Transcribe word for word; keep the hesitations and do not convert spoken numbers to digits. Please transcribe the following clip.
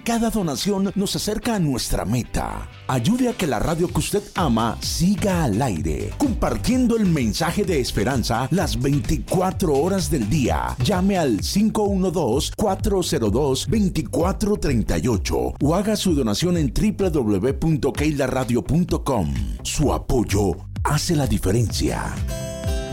cada donación nos acerca a nuestra meta. Ayude a que la radio que usted ama siga al aire, compartiendo el mensaje de esperanza las veinticuatro horas del día. Llame al cinco uno dos, cuatro cero dos, dos cuatro tres ocho o haga su donación en doble u doble u doble u punto keila radio punto com. Su apoyo hace la diferencia.